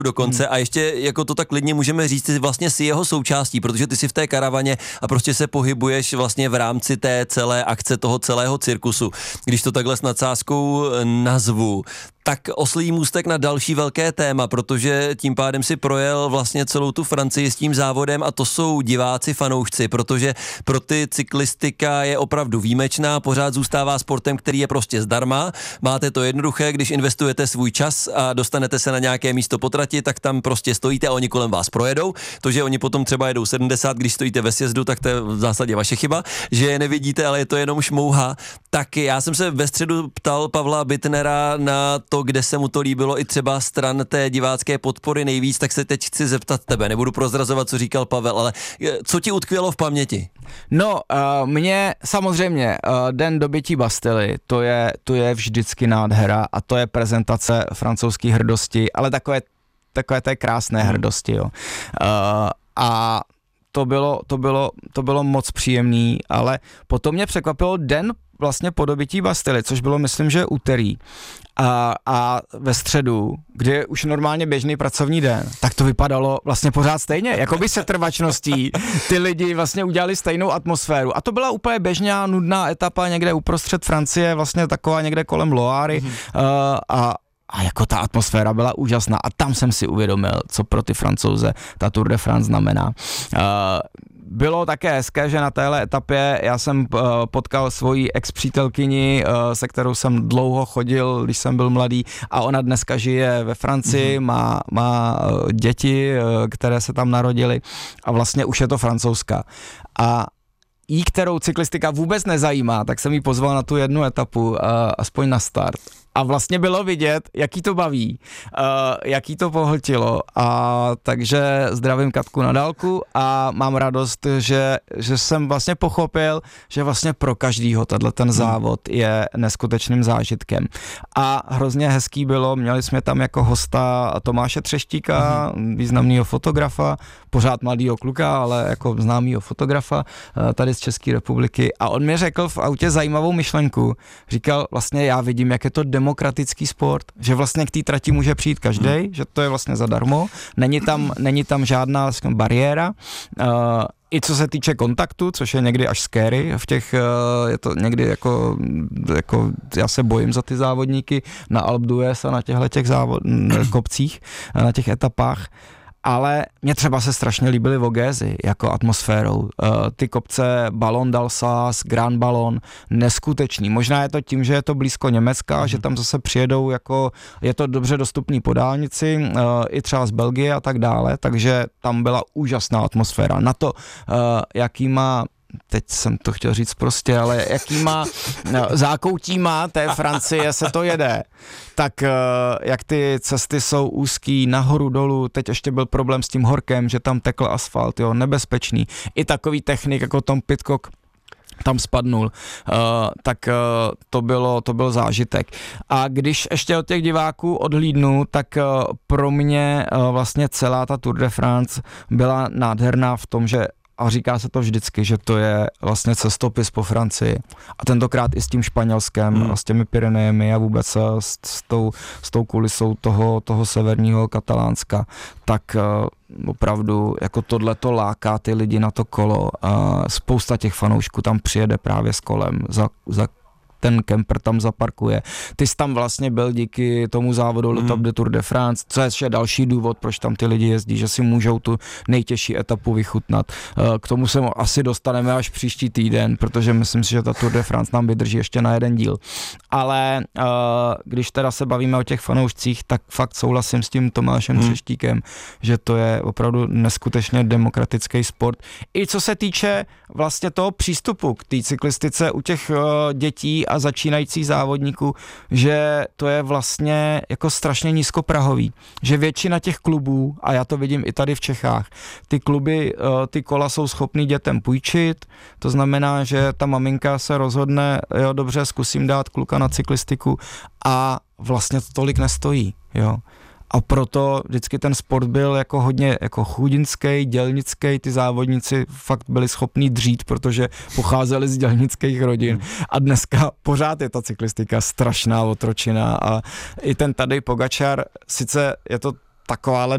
dokonce a ještě jako to tak klidně můžeme říct, ty vlastně si jeho součástí, protože ty si v té karavaně a prostě se pohybuješ vlastně v rámci té celé akce, toho celého cirkusu. Když to takhle s nadsázkou nazvu, tak oslí můstek na další velké téma, protože tím pádem si projel vlastně celou tu Francii s tím závodem a to jsou diváci, fanoušci, protože pro ty cyklistika je opravdu výjimečná, pořád zůstává sportem, který je prostě zdarma. Máte to jednoduché, když investujete svůj čas a dostanete se na nějaké místo po trati, tak tam prostě stojíte a oni kolem vás projedou. To, že oni potom třeba jedou 70, když stojíte ve sjezdu, tak to je v zásadě vaše chyba, že je nevidíte, ale je to jenom šmouha. Tak já jsem se ve středu ptal Pavla Bittnera na to, kde se mu to líbilo i třeba stran té divácké podpory nejvíc, tak se teď chci zeptat tebe. Nebudu prozrazovat, co říkal Pavel, ale co ti utkvělo v paměti? No, mně samozřejmě den dobytí Bastily, to je vždycky nádhera a to je prezentace francouzské hrdosti, ale takové té krásné hrdosti, jo. A to bylo moc příjemný, ale potom mě překvapilo den vlastně po dobytí Bastily, což bylo, myslím, že úterý a ve středu, kde je už normálně běžný pracovní den, tak to vypadalo vlastně pořád stejně, jako by se trvačností ty lidi vlastně udělali stejnou atmosféru a to byla úplně běžná, nudná etapa někde uprostřed Francie, vlastně taková někde kolem Loáry a jako ta atmosféra byla úžasná a tam jsem si uvědomil, co pro ty Francouze ta Tour de France znamená. Bylo také hezké, že na téhle etapě já jsem potkal svoji ex-přítelkyni, se kterou jsem dlouho chodil, když jsem byl mladý a ona dneska žije ve Francii, má děti, které se tam narodily a vlastně už je to Francouzska. A kterou cyklistika vůbec nezajímá, tak jsem jí pozval na tu jednu etapu, aspoň na start. A vlastně bylo vidět, jaký to baví, jaký to pohltilo a takže zdravím Katku na dálku a mám radost, že jsem vlastně pochopil, že vlastně pro každýho ten závod je neskutečným zážitkem. A hrozně hezký bylo, měli jsme tam jako hosta Tomáše Třeštíka, významného fotografa, pořád mladýho kluka, ale jako známýho fotografa tady z České republiky a on mi řekl v autě zajímavou myšlenku, říkal vlastně já vidím, jak je to demokratický sport, že vlastně k té trati může přijít každej, že to je vlastně zadarmo, není tam žádná bariéra, i co se týče kontaktu, což je někdy až scary, je to někdy jako já se bojím za ty závodníky na Alpe d'Huez a na těchto kopcích, na těch etapách. Ale mě třeba se strašně líbily Vogézy jako atmosférou. Ty kopce Ballon d'Alsace, Grand Ballon, neskutečný. Možná je to tím, že je to blízko Německa, že tam zase přijedou je to dobře dostupný po dálnici, i třeba z Belgie a tak dále, takže tam byla úžasná atmosféra. Na to, jaký má teď jsem to chtěl říct prostě, ale jakýma zákoutíma té Francie se to jede, tak jak ty cesty jsou úzký, nahoru dolů, teď ještě byl problém s tím horkem, že tam tekl asfalt, jo, nebezpečný. I takový technik jako Tom Pidcock tam spadnul, tak to byl zážitek. A když ještě od těch diváků odhlídnu, tak pro mě vlastně celá ta Tour de France byla nádherná v tom, že a říká se to vždycky, že to je vlastně cestopis po Francii. A tentokrát i s tím Španělskem, a s těmi Pyrenejemi a vůbec s tou kulisou toho severního Katalánska. Tak opravdu jako tohleto láká ty lidi na to kolo. Spousta těch fanoušků tam přijede právě s kolem za ten kemper tam zaparkuje. Ty jsi tam vlastně byl díky tomu závodu Le Top de Tour de France, co je ještě další důvod, proč tam ty lidi jezdí, že si můžou tu nejtěžší etapu vychutnat. K tomu se asi dostaneme až příští týden, protože myslím si, že ta Tour de France nám vydrží ještě na jeden díl. Ale když teda se bavíme o těch fanoušcích, tak fakt souhlasím s tím Tomášem Třeštíkem, že to je opravdu neskutečně demokratický sport. I co se týče vlastně toho přístupu k té cyklistice u těch dětí a začínajících závodníků, že to je vlastně jako strašně nízkoprahový, že většina těch klubů, a já to vidím i tady v Čechách, ty kluby, ty kola jsou schopný dětem půjčit, to znamená, že ta maminka se rozhodne, jo dobře, zkusím dát kluka na cyklistiku a vlastně to tolik nestojí, jo. A proto vždycky ten sport byl jako hodně jako chudinský, dělnický, ty závodníci fakt byli schopní dřít, protože pocházeli z dělnických rodin. A dneska pořád je ta cyklistika strašná otročina a i ten Tadej Pogačar, sice je to takováhle